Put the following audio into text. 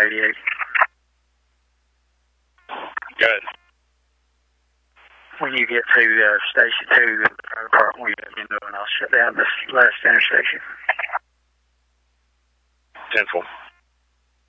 88. Good. When you get to Station 2, the fire department will let me know, and I'll shut down this last intersection. 10-4.